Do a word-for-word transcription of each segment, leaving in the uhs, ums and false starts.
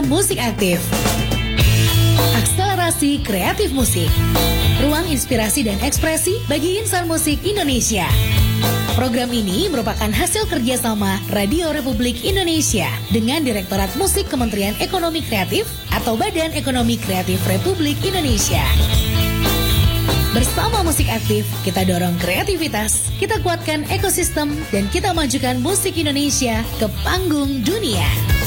Musik Aktif. Akselerasi kreatif musik. Ruang inspirasi dan ekspresi bagi insan musik Indonesia. Program ini merupakan hasil kerjasama Radio Republik Indonesia dengan Direktorat Musik Kementerian Ekonomi Kreatif atau Badan Ekonomi Kreatif Republik Indonesia. Bersama Musik Aktif, kita dorong kreativitas, kita kuatkan ekosistem, dan kita majukan musik Indonesia ke panggung dunia.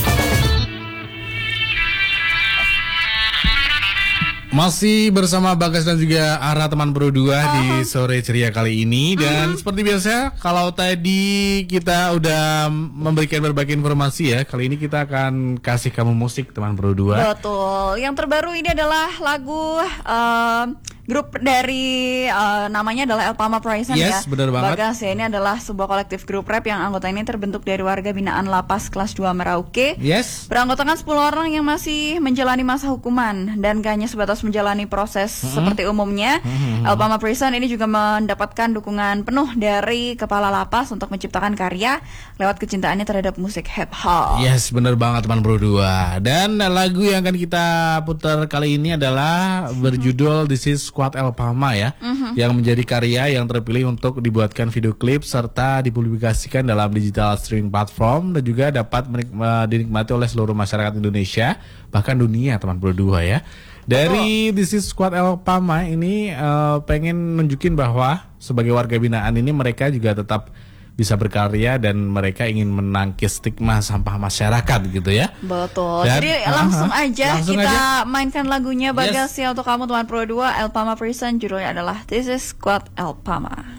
Masih bersama Bagas dan juga Ara teman Pro dua uh-huh. di sore ceria kali ini. Dan uh-huh. seperti biasa, kalau tadi kita udah memberikan berbagai informasi ya, kali ini kita akan kasih kamu musik teman Pro dua. Betul, yang terbaru ini adalah lagu uh, grup dari uh, namanya adalah Elpama Praisen yes, ya. Benar banget. Bagas ya, ini adalah sebuah kolektif grup rap yang anggota ini terbentuk dari warga binaan Lapas Kelas dua Merauke. Yes. Beranggotakan sepuluh orang yang masih menjalani masa hukuman dan gak hanya sebatas menjalani proses mm-hmm. seperti umumnya. Mm-hmm. Elpama Praisen ini juga mendapatkan dukungan penuh dari kepala lapas untuk menciptakan karya lewat kecintaannya terhadap musik hip hop. Yes, benar banget teman Pro dua. Dan lagu yang akan kita putar kali ini adalah berjudul This Is Squad Elpama ya, uh-huh. yang menjadi karya yang terpilih untuk dibuatkan video klip serta dipublikasikan dalam digital streaming platform dan juga dapat menik- dinikmati oleh seluruh masyarakat Indonesia bahkan dunia teman Pro dua ya. Dari oh. This Is Squad Elpama ini uh, pengen nunjukin bahwa sebagai warga binaan ini mereka juga tetap bisa berkarya dan mereka ingin menangkis stigma sampah masyarakat gitu ya. Betul. Dan, Jadi langsung uh-huh, aja langsung kita aja. mainkan lagunya Bagas yes. ya untuk kamu teman Pro dua Elpama Praisen, judulnya adalah This Is Squad Elpama.